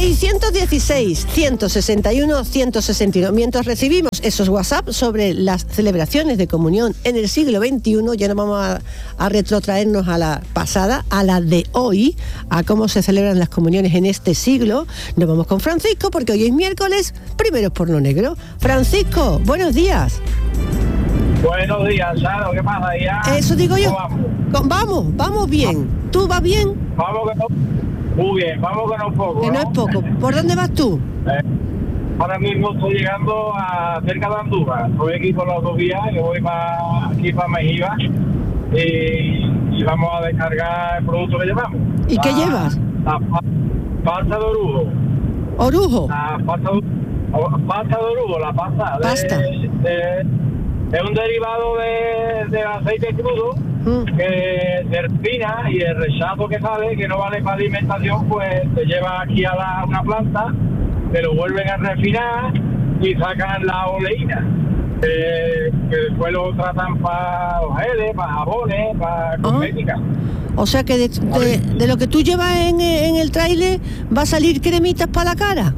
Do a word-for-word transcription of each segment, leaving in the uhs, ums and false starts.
seiscientos dieciséis, ciento sesenta y uno, ciento sesenta y uno. Mientras recibimos esos WhatsApp sobre las celebraciones de comunión en el siglo veintiuno, ya nos vamos a, a retrotraernos a la pasada, a la de hoy, a cómo se celebran las comuniones en este siglo. Nos vamos con Francisco porque hoy es miércoles, primero es porno negro. Francisco, buenos días. Buenos días, Charo, ¿qué pasa? ¿Ya? Eso digo yo. Vamos? vamos, vamos bien. ¿Tú vas bien? Vamos que no. Muy bien, vamos que no es poco. Que no, ¿no? es poco. ¿Por dónde vas tú? Eh, ahora mismo estoy llegando a cerca de Andújar. Estoy aquí por la autovía, que voy para aquí para Mejiva y, y vamos a descargar el producto que llevamos. ¿Y la, qué llevas? La pasta de orujo. ¿Orujo? La pasta de, pasta de orujo, la pasta. De, Pasta. De, es un derivado de, de aceite crudo mm. que se refina y el rechazo que sale, que no vale para alimentación, pues se lleva aquí a la, una planta, se lo vuelven a refinar y sacan la oleína. Eh, que después lo tratan para los geles, para jabones, para cosmética. O sea que de, de, de lo que tú llevas en, en el tráiler va a salir cremitas para la cara.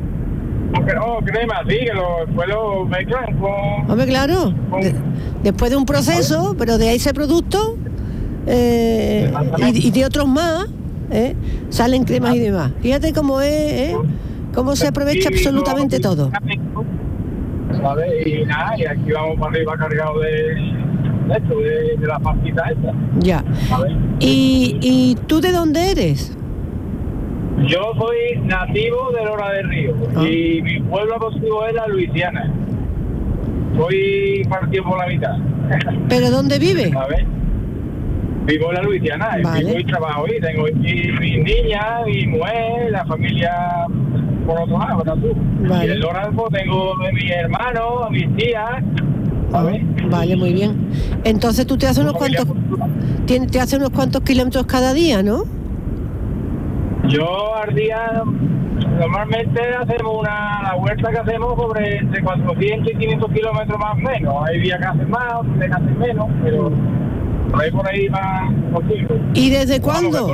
No, crema, sí, que lo, después lo mezclan con... Hombre, claro, con, de, después de un proceso, pero de ese producto eh, y, y de otros más, eh, salen cremas y demás. Fíjate cómo es, eh, cómo se aprovecha absolutamente todo. ¿Sabes? Y nada, y aquí vamos para arriba cargados de, de esto, de, de la pastita esta. Ya. ¿Y, ¿Y tú de dónde eres? Yo soy nativo de Lora del Río ah. y mi pueblo adoptivo es la Luisiana. Soy partido por la mitad. ¿Pero dónde vive? ¿Sabes? Vivo en la Luisiana, vale. Vivo y trabajo ahí. Tengo mi, mi niña, mi mujer, la familia por otro lado, por tú. Vale. Y en Lora tengo a mis hermanos, a mis tías. ¿Sabes? Oh, vale, muy bien. Entonces tú te haces unos cuantos, te haces unos cuantos kilómetros cada día, ¿no? Yo al día, normalmente hacemos una, la vuelta que hacemos sobre entre cuatrocientos y quinientos kilómetros más o menos. Hay días que hacen más, otros días que hacen menos, pero por ahí por ahí va posible. ¿Y desde cuándo?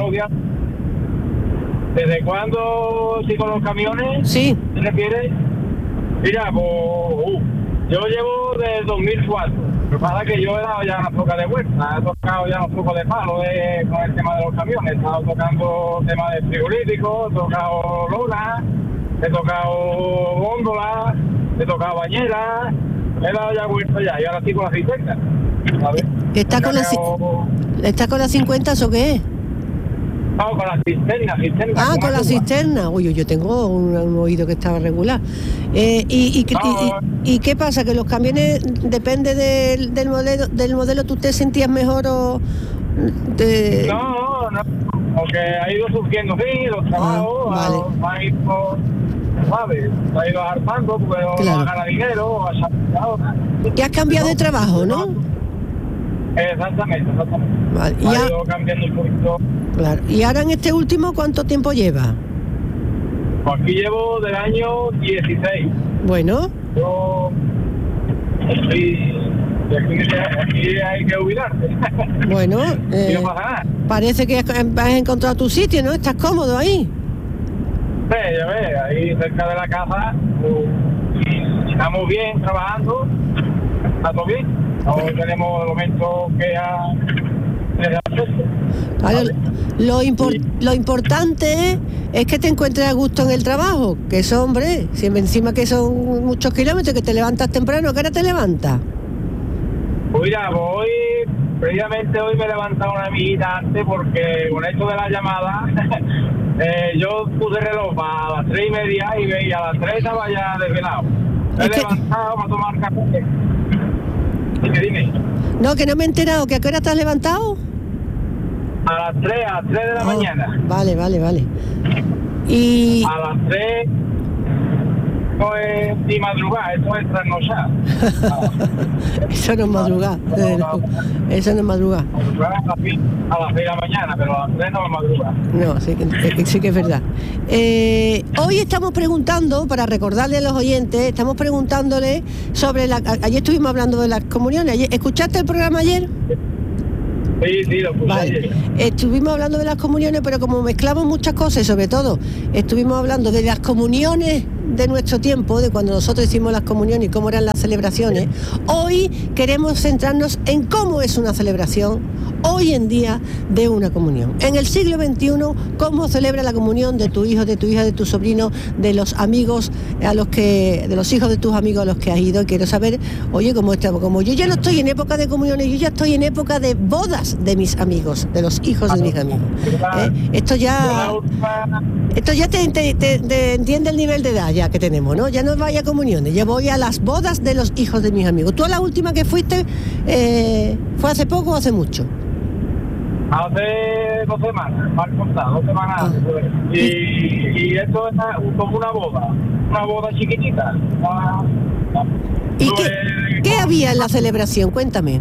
¿Desde cuándo, sí, con los camiones? Sí. ¿Te refieres? Mira, pues, uh, yo llevo desde el dos mil cuatro. Lo que pasa es que yo he dado ya una poca de vuelta, he tocado ya un poco de palo de, con el tema de los camiones, he estado tocando temas de frigoríficos, he tocado lona, he tocado góndola, he tocado bañera, he dado ya vuelta ya, y ahora estoy con la cincuenta. ¿Está con, la, ¿Está con la cincuenta o qué es? No, con la cisterna, cisterna. Ah, con, con la cisterna. Uy, yo tengo un, un oído que estaba regular. Eh, y, y, no, y, y, ¿Y qué pasa? ¿Que los camiones, depende del, del modelo, del modelo, tú te sentías mejor o...? Te... No, no, porque ha ido surgiendo, sí, los trabajos, ah, vale. ha ido, ¿sabes? Ha ido hartando, porque claro. no gana dinero, a ahora. Y has cambiado de trabajo, ¿no? Exactamente, exactamente. Vale. Ha ya... ido cambiando un poquito. Claro. ¿Y ahora en este último cuánto tiempo lleva? Pues aquí llevo del año dieciséis. Bueno. Yo estoy... Aquí, aquí hay que jubilarse. Bueno, eh, no pasa nada. Parece que has encontrado tu sitio, ¿no? ¿Estás cómodo ahí? Sí, ya ves, ahí cerca de la casa. Uh, estamos bien trabajando. Está todo bien. No tenemos el momento que ha... Vale, lo, impor- lo importante es que te encuentres a gusto en el trabajo, que eso, hombre, si encima que son muchos kilómetros, que te levantas temprano, ¿a qué hora te levantas? Pues mira, hoy, precisamente hoy me he levantado una amiguita antes porque con esto de la llamada, eh, yo puse reloj a las tres y media y veía a las tres estaba ya desvelado. Me he que... levantado para tomar café. Dime, dime. No, que no me he enterado, ¿que a qué hora te has levantado? A las tres, a las tres de la oh, mañana. Vale, vale, vale. Y... A las tres, no es ni madrugar, eso es trasnochar. Eso no es madrugar. No, no, no. Eso no es madrugar. A las seis de la mañana, pero a las tres no es madrugar. No, sí que, sí que es verdad. Eh, hoy estamos preguntando, para recordarle a los oyentes, estamos preguntándole sobre la... Ayer estuvimos hablando de las comuniones. ¿Escuchaste el programa ayer? Sí, sí, lo escuché vale. ayer. Estuvimos hablando de las comuniones, pero como mezclamos muchas cosas y sobre todo estuvimos hablando de las comuniones de nuestro tiempo, de cuando nosotros hicimos las comuniones y cómo eran las celebraciones, hoy queremos centrarnos en cómo es una celebración hoy en día de una comunión. En el siglo veintiuno, cómo celebra la comunión de tu hijo, de tu hija, de tu sobrino, de los amigos a los que, de los hijos de tus amigos a los que has ido. Quiero saber, oye, como, como yo ya no estoy en época de comuniones, yo ya estoy en época de bodas de mis amigos, de los hijos de mis amigos. ¿Eh? Esto ya, esto ya te, te, te, te entiende el nivel de edad ya que tenemos, ¿no? Ya no vaya a comuniones, ya voy a las bodas de los hijos de mis amigos. ¿Tú a la última que fuiste eh, fue hace poco o hace mucho? Hace dos semanas, mal contado, dos semanas. Ah. Y, y esto es como una boda, una boda chiquitita. Una, ¿Y no qué, es, qué había en la celebración? Cuéntame.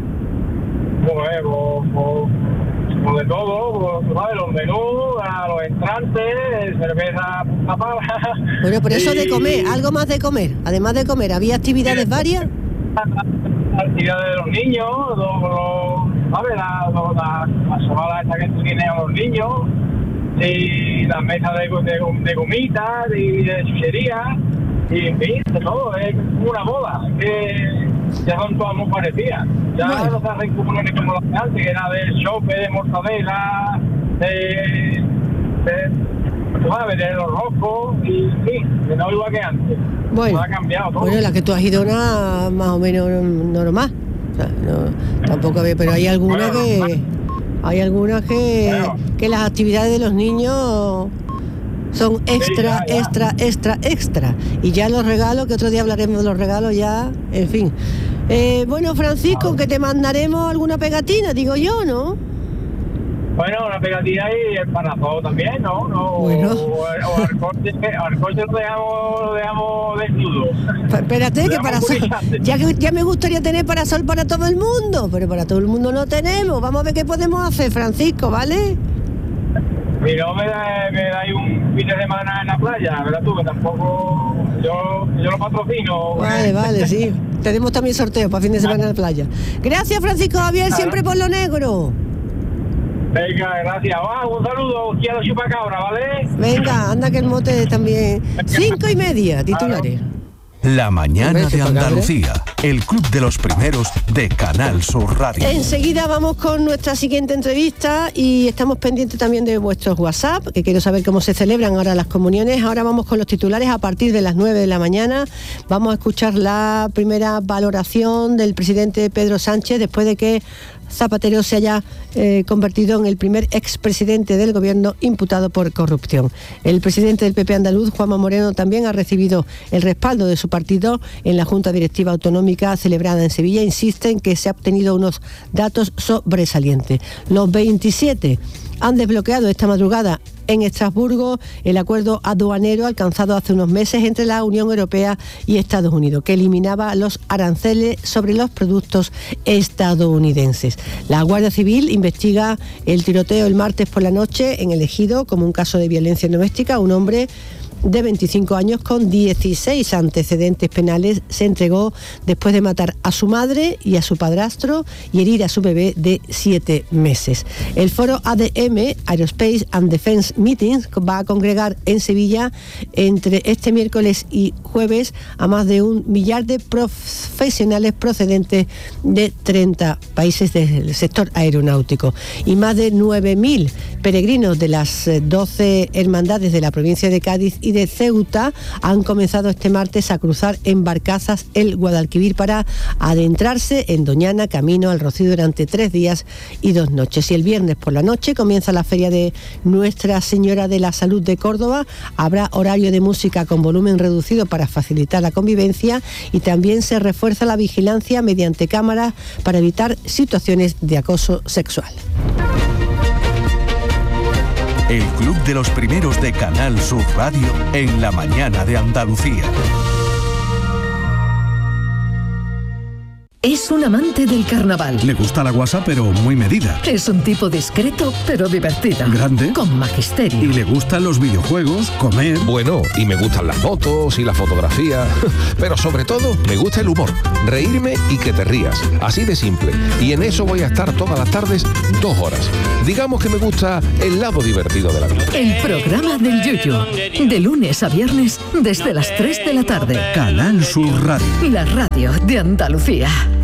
Pues, pues, pues de todo, pues, ¿sabes? Los menús, los entrantes, cerveza, punta pala. Bueno, por eso y, de comer, algo más de comer, además de comer, ¿había actividades y, varias? Actividades de los niños, los, los, ¿sabes? La, la, la sobada esta que tiene a los niños, y las mesas de, de, de gomitas y de chucherías, y en fin, de todo, es como una boda, que ya son todas muy parecidas. Ya bueno. No se hacen comuniones como las de antes, que era de chope, de mortadela, de, de, ¿sabes? De los roscos, y en fin, que no igual que antes. Bueno, ha cambiado todo. Bueno, la que tú has ido una más o menos normal. O sea, no, tampoco había, pero hay algunas bueno, que hay algunas que, bueno. que las actividades de los niños son extra, sí, ya, ya. extra, extra, extra. Y ya los regalos, que otro día hablaremos de los regalos ya, en fin. Eh, bueno, Francisco, que te mandaremos alguna pegatina, digo yo, ¿no? Bueno, una pegatina y el panazón también, ¿no? no bueno. O, o al corte, al corte lo dejamos, lo dejamos desnudo. Espérate, que para sol, ya, que ya me gustaría tener parasol para todo el mundo, pero para todo el mundo no tenemos. Vamos a ver qué podemos hacer, Francisco, ¿vale? Y no me dais me da un fin de semana en la playa, ¿verdad tú? Que tampoco yo, yo lo patrocino. Vale, vale, sí. Tenemos también sorteo para fin de semana en la playa. Gracias, Francisco Javier, siempre por lo negro. Venga, gracias. Ah, un saludo, quiero chupacabra, ¿vale? Venga, anda que el mote también. Cinco y media, titulares. La mañana de Andalucía, el club de los primeros de Canal Sur Radio. Enseguida vamos con nuestra siguiente entrevista y estamos pendientes también de vuestros WhatsApp, que quiero saber cómo se celebran ahora las comuniones. Ahora vamos con los titulares a partir de las nueve de la mañana. Vamos a escuchar la primera valoración del presidente Pedro Sánchez después de que Zapatero se haya eh, convertido en el primer expresidente del gobierno imputado por corrupción. El presidente del P P andaluz, Juanma Moreno, también ha recibido el respaldo de su partido en la Junta Directiva Autonómica celebrada en Sevilla. Insiste en que se ha obtenido unos datos sobresalientes. Los veintisiete han desbloqueado esta madrugada en Estrasburgo el acuerdo aduanero alcanzado hace unos meses entre la Unión Europea y Estados Unidos, que eliminaba los aranceles sobre los productos estadounidenses. La Guardia Civil investiga el tiroteo el martes por la noche en El Ejido como un caso de violencia doméstica. Un hombre de veinticinco años con dieciséis antecedentes penales se entregó después de matar a su madre y a su padrastro y herir a su bebé de siete meses. El foro A D M, Aerospace and Defense Meetings, va a congregar en Sevilla entre este miércoles y jueves a más de un millar de profesionales procedentes de treinta países del sector aeronáutico y más de nueve mil peregrinos de las doce hermandades de la provincia de Cádiz y de Ceuta han comenzado este martes a cruzar en barcazas el Guadalquivir para adentrarse en Doñana, camino al Rocío durante tres días y dos noches. Y el viernes por la noche comienza la feria de Nuestra Señora de la Salud de Córdoba. Habrá horario de música con volumen reducido para facilitar la convivencia y también se refuerza la vigilancia mediante cámaras para evitar situaciones de acoso sexual. El club de los primeros de Canal Sur Radio en la mañana de Andalucía. Es un amante del carnaval. Le gusta la guasa, pero muy medida. Es un tipo discreto, pero divertido. Grande. Con magisterio. Y le gustan los videojuegos, comer. Bueno, y me gustan las fotos y la fotografía. Pero sobre todo, me gusta el humor. Reírme y que te rías. Así de simple. Y en eso voy a estar todas las tardes, dos horas. Digamos que me gusta el lado divertido de la vida. El programa del Yuyu. De lunes a viernes, desde las tres de la tarde. Canal Sur Radio. La radio de Andalucía.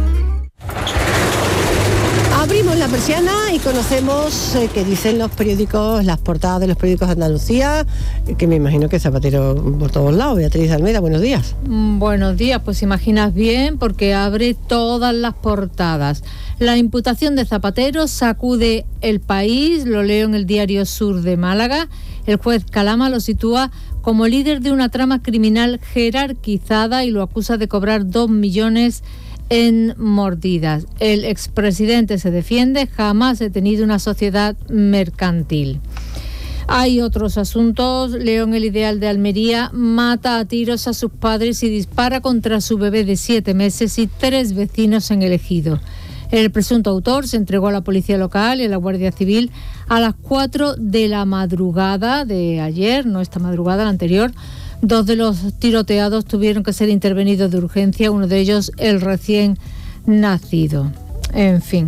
Abrimos la persiana y conocemos eh, qué dicen los periódicos, las portadas de los periódicos de Andalucía, que me imagino que Zapatero por todos lados. Beatriz Almeida, buenos días. Mm, buenos días, pues imaginas bien, porque abre todas las portadas. La imputación de Zapatero sacude El País, lo leo en el diario Sur de Málaga. El juez Calama lo sitúa como líder de una trama criminal jerarquizada y lo acusa de cobrar dos millones en mordidas. El expresidente se defiende: jamás he tenido una sociedad mercantil. Hay otros asuntos. Leo en El Ideal de Almería: mata a tiros a sus padres y dispara contra su bebé de siete meses y tres vecinos en el Ejido. El presunto autor se entregó a la policía local y a la Guardia Civil a las cuatro de la madrugada de ayer, no esta madrugada, la anterior. Dos de los tiroteados tuvieron que ser intervenidos de urgencia, uno de ellos el recién nacido. En fin,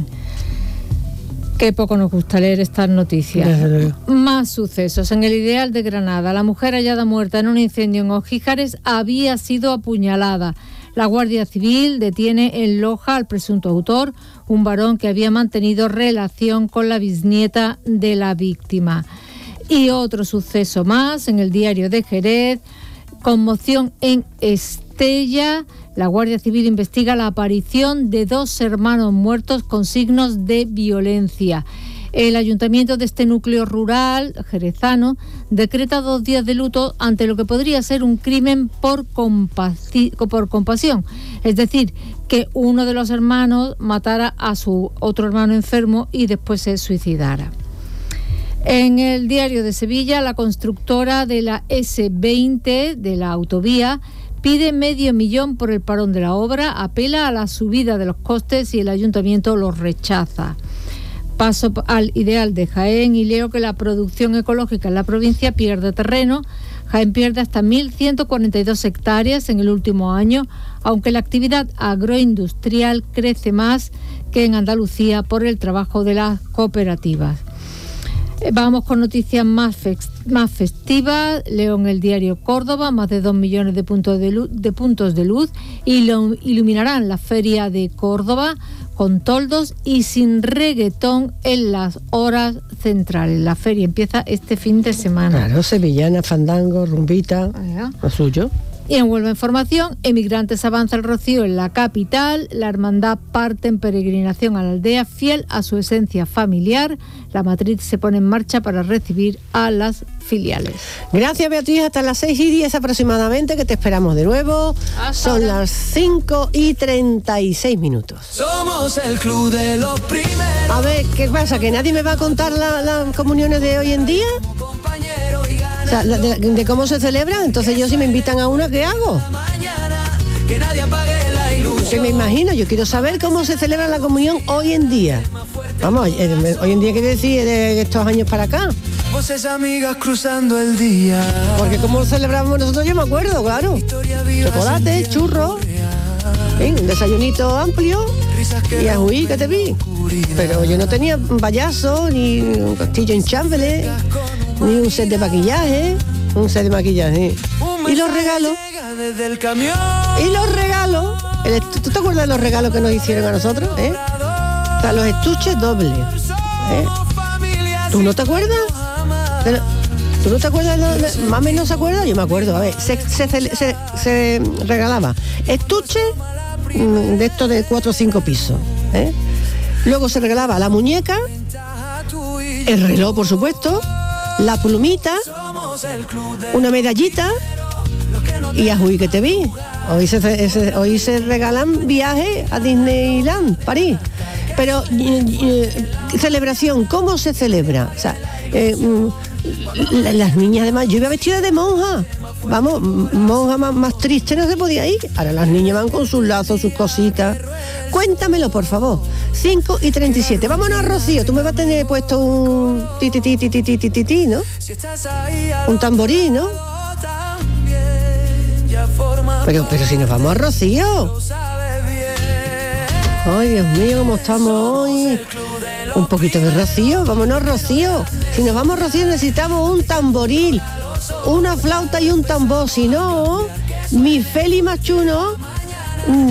qué poco nos gusta leer estas noticias. Más sucesos. En El Ideal de Granada, la mujer hallada muerta en un incendio en Ojíjares había sido apuñalada. La Guardia Civil detiene en Loja al presunto autor, un varón que había mantenido relación con la bisnieta de la víctima. Y otro suceso más en el diario de Jerez: conmoción en Estella. La Guardia Civil investiga la aparición de dos hermanos muertos con signos de violencia. El ayuntamiento de este núcleo rural jerezano decreta dos días de luto ante lo que podría ser un crimen por, compasi- por compasión. Es decir, que uno de los hermanos matara a su otro hermano enfermo y después se suicidara. En el diario de Sevilla, la constructora de la ese veinte de la autovía pide medio millón por el parón de la obra, apela a la subida de los costes y el ayuntamiento los rechaza. Paso al Ideal de Jaén y leo que la producción ecológica en la provincia pierde terreno. Jaén pierde hasta mil ciento cuarenta y dos hectáreas en el último año, aunque la actividad agroindustrial crece más que en Andalucía por el trabajo de las cooperativas. Vamos con noticias más, fe- más festivas. Leo en el diario Córdoba: más de dos millones de puntos de luz, de puntos de luz y lo iluminarán la feria de Córdoba con toldos y sin reggaetón en las horas centrales. La feria empieza este fin de semana. Claro, sevillana, fandango, rumbita, Ah, lo suyo. Y en Huelva Información: emigrantes avanza el rocío en la capital. La hermandad parte en peregrinación a la aldea, fiel a su esencia familiar. La matriz se pone en marcha para recibir a las filiales. Gracias, Beatriz. Hasta las seis y diez aproximadamente, que te esperamos de nuevo. Hasta Son ahora. las cinco y treinta y seis minutos. Somos el club de los primeros. A ver, ¿qué pasa? ¿Que nadie me va a contar la- las comuniones de hoy en día? Compañeros y ganas O sea, la- de, de cómo se celebran. Entonces yo, si me invitan a una, ¿qué hago? mañana. Que nadie apague la ilusión. Que me imagino, yo quiero saber cómo se celebra la comunión hoy en día. Vamos, eh, hoy en día quiere decir de estos años para acá. Voces amigas cruzando el día. Porque como lo celebramos nosotros, yo me acuerdo, claro. Chocolate, churros, ¿eh? Un desayunito amplio y ajuí que te vi. Pero yo no tenía un payaso, ni un castillo en chámbele, ni un set de maquillaje, un set de maquillaje. Y los regalos, Desde el camión. y los regalos. El estu- ¿Tú te acuerdas de los regalos que nos hicieron a nosotros? ¿Eh? O sea, los estuches dobles. ¿eh? ¿Tú no te acuerdas? Pero, ¿tú no te acuerdas? de- de- ¿Mami no se acuerda? Yo me acuerdo. A ver, se, se, se- se- se regalaba estuche mm, de estos de cuatro o cinco pisos. ¿eh? Luego se regalaba la muñeca, el reloj, por supuesto, la plumita, una medallita y a Juí que te vi. Hoy se, se- hoy se regalan viajes a Disneyland, París. Pero, eh, eh, celebración, ¿cómo se celebra? O sea, eh, mm, la- las niñas además, yo iba vestida de monja. Vamos, monja más, más triste no se podía ir. Ahora las niñas van con sus lazos, sus cositas. Cuéntamelo, por favor. cinco y treinta y siete. Vámonos, Rocío. Tú me vas a tener puesto un ti ti ti ti ti ti ti ti, ti, ¿no? Un tamborín, ¿no? Pero, pero si nos vamos a Rocío. Ay, Dios mío, cómo estamos hoy. Un poquito de Rocío, vámonos, Rocío. Si nos vamos, Rocío, necesitamos un tamboril, una flauta y un tambor. Si no, mi Feli Machuno